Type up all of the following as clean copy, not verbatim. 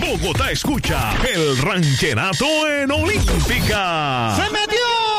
Bogotá escucha el ranchenato en Olímpica. ¡Se metió!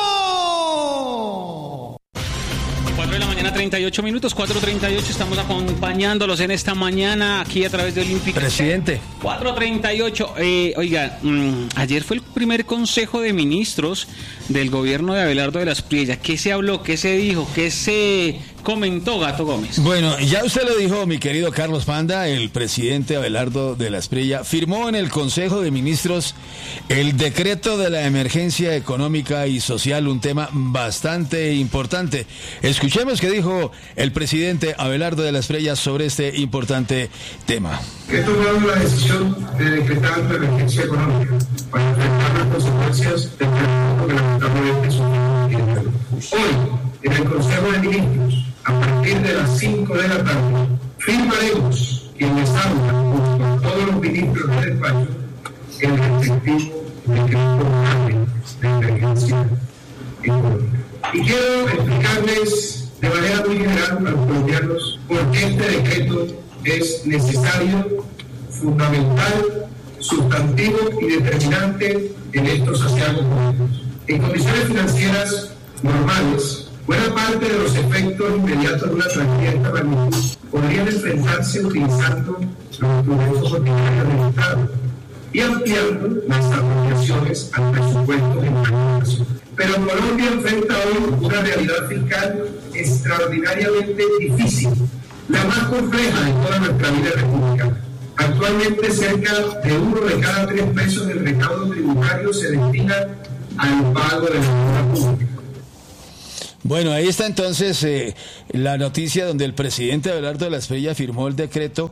38 minutos, 4:38, estamos acompañándolos en esta mañana aquí a través de Olímpica. Presidente. 4:38. Oiga, ayer fue el primer Consejo de Ministros del gobierno de Abelardo de la Espriella. ¿Qué se habló? ¿Qué se dijo? ¿Qué se comentó, Gato Gómez? Bueno, ya usted lo dijo, mi querido Carlos Panda, el presidente Abelardo de la Espriella firmó en el Consejo de Ministros el decreto de la emergencia económica y social, un tema bastante importante. Escuchemos qué dijo el presidente Abelardo de la Espriella sobre este importante tema. He tomado la decisión de decretar la emergencia económica para enfrentar las consecuencias del terremoto que lamentablemente sufrimos. Hoy, en el Consejo de Ministros, a partir de las 5 de la tarde, firmaremos quien les habla junto a todos los ministros del despacho el respectivo decreto de emergencia económica. Y quiero explicarles de manera muy general a los colombianos por qué este decreto es necesario, fundamental, sustantivo y determinante en estos aciagos momentos. En condiciones financieras normales, buena parte de los efectos inmediatos de una tragedia de esta magnitud podrían enfrentarse utilizando los instrumentos ordinarios del Estado y ampliando las apropiaciones al presupuesto en la nación. Pero Colombia enfrenta hoy una realidad fiscal extraordinariamente difícil, la más compleja de toda nuestra vida republicana. Actualmente cerca de 1 de cada 3 pesos del recaudo tributario se destina al pago de la deuda pública. Bueno, ahí está entonces la noticia donde el presidente Abelardo de la Espriella firmó el decreto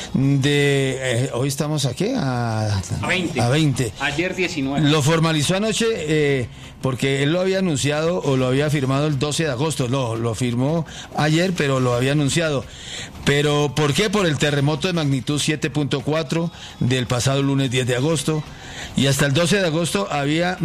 de... hoy estamos aquí a 20. Ayer 19. Lo formalizó anoche porque él lo había anunciado o lo había firmado el 12 de agosto. Lo firmó ayer, pero lo había anunciado. ¿Pero por qué? Por el terremoto de magnitud 7.4 del pasado lunes 10 de agosto. Y hasta el 12 de agosto había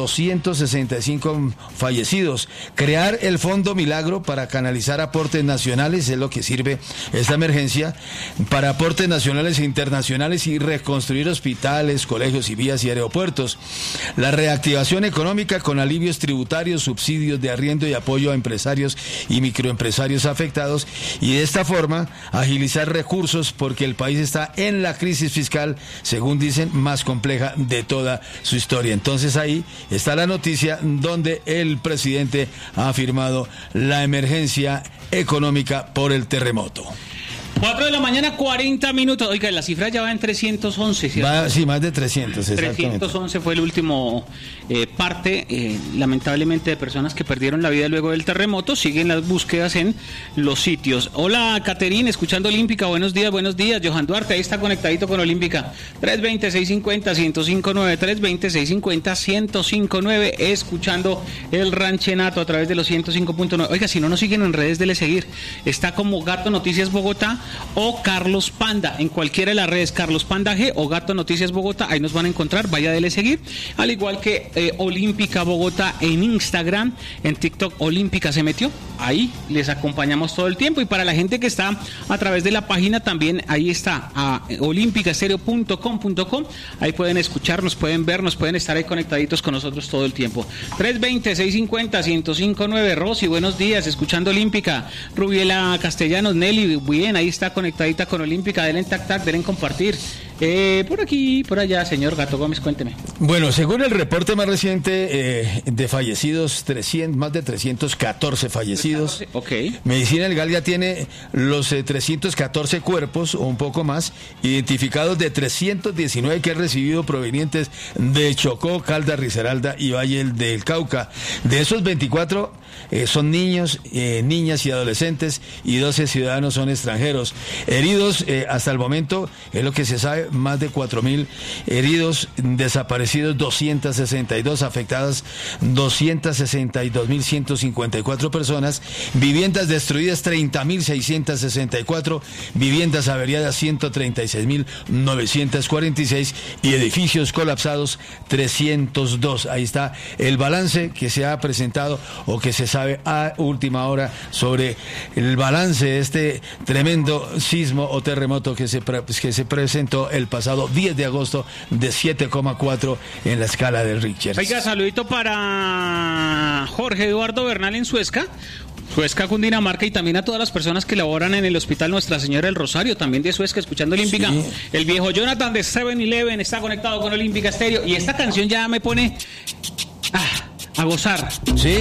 265 fallecidos. Crear el Fondo Milagro para canalizar aportes nacionales, es lo que sirve esta emergencia, para aportes nacionales e internacionales y reconstruir hospitales, colegios y vías y aeropuertos. La reactivación económica con alivios tributarios, subsidios de arriendo y apoyo a empresarios y microempresarios afectados, y de esta forma agilizar recursos porque el país está en la crisis fiscal, según dicen, más compleja de toda su historia. Entonces ahí está la noticia donde el presidente ha firmado la emergencia económica por el terremoto. 4 de la mañana, 40 minutos. Oiga, la cifra ya va en 311, ¿cierto? Sí, más de 300, exactamente. 311 fue el último parte, lamentablemente, de personas que perdieron la vida luego del terremoto. Siguen las búsquedas en los sitios. Hola, Caterine, escuchando Olímpica. Buenos días. Johan Duarte, ahí está conectadito con Olímpica. 320-650-1059, 320-650-1059, escuchando el ranchenato a través de los 105.9. Oiga, si no nos siguen en redes, dele seguir. Está como Gato Noticias Bogotá o Carlos Panda, en cualquiera de las redes, Carlos Panda G o Gato Noticias Bogotá, ahí nos van a encontrar, vaya, dele seguir, al igual que Olímpica Bogotá en Instagram, en TikTok, Olímpica se metió, ahí les acompañamos todo el tiempo, y para la gente que está a través de la página también, ahí está, olímpicastereo.com.com, ahí pueden escucharnos, pueden vernos, pueden estar ahí conectaditos con nosotros todo el tiempo. 320-650-1059, Rosy, buenos días, escuchando Olímpica. Rubiela Castellanos, Nelly, bien, ahí está conectadita con Olímpica, denle en tac, denle en compartir. Por aquí, por allá, señor Gato Gómez, cuénteme. Bueno, según el reporte más reciente de fallecidos, más de 314 fallecidos. 314, ok. Medicina Legal ya tiene los 314 cuerpos, o un poco más, identificados de 319 que han recibido provenientes de Chocó, Caldas, Risaralda y Valle del Cauca. De esos 24 son niños, niñas y adolescentes, y 12 ciudadanos son extranjeros. Heridos, hasta el momento, es lo que se sabe, más de 4.000 heridos, desaparecidos 262, afectadas 262.154 personas, viviendas destruidas 30.664, viviendas averiadas 136.946 y edificios colapsados 302. Ahí está el balance que se ha presentado o que se sabe a última hora sobre el balance de este tremendo sismo o terremoto que se presentó el pasado 10 de agosto de 7,4 en la escala de Richter. Oiga, saludito para Jorge Eduardo Bernal en Suezca, Cundinamarca, y también a todas las personas que laboran en el Hospital Nuestra Señora del Rosario, también de Suezca, escuchando Olímpica. Sí. El viejo Jonathan de 7-Eleven está conectado con Olímpica Estéreo, y esta canción ya me pone a gozar. ¿Sí?